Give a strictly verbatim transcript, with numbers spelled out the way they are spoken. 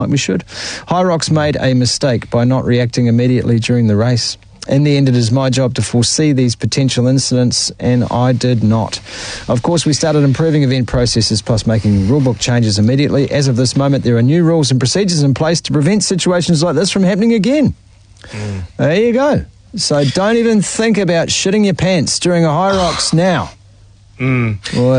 like we should. Hyrox made a mistake by not reacting immediately during the race. In the end, it is my job to foresee these potential incidents, and I did not. Of course, we started improving event processes plus making rulebook changes immediately. As of this moment, there are new rules and procedures in place to prevent situations like this from happening again. Mm. There you go. So don't even think about shitting your pants during a Hyrox now. Mm. Well,